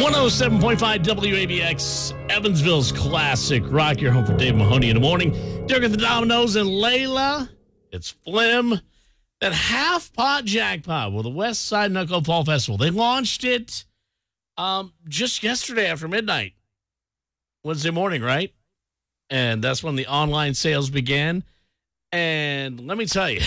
107.5 WABX, Evansville's classic rock. Your home for Dave Mahoney in the morning. Dirk at the Dominoes and Layla. It's Flim. That half-pot jackpot with the West Side Knuckle Fall Festival. They launched it just yesterday after midnight. Wednesday morning, right? And that's when the online sales began. And let me tell you,